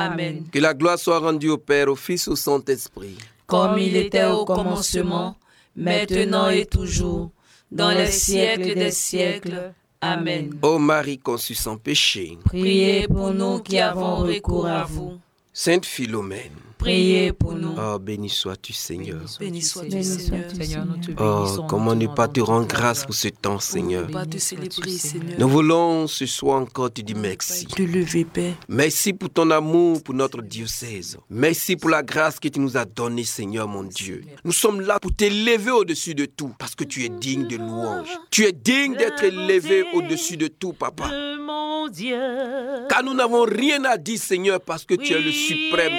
Amen. Que la gloire soit rendue au Père, au Fils, au Saint-Esprit. Comme il était au commencement, maintenant et toujours, dans les siècles des siècles. Amen. Ô Marie conçue sans péché, Priez pour nous qui avons recours à vous. Sainte Philomène, Priez pour nous. oh béni sois-tu Seigneur. Béni sois-tu, Seigneur. Seigneur, nous te Oh, bénissons. comment nous ne te pas te demandons rendre toute la grâce gloire. pour ce temps, Seigneur. Pas te célébrer, Seigneur. Nous voulons ce soir encore te dire merci. Te lever, Père. Merci pour ton amour pour notre diocèse. Merci pour la grâce que tu nous as donnée, Seigneur mon Dieu. Nous sommes là pour t'élever au-dessus de tout, parce que tu es digne de louange. Tu es digne d'être élevé au-dessus de tout, Papa. De mon Dieu. Car nous n'avons rien à dire, Seigneur, parce que tu es le suprême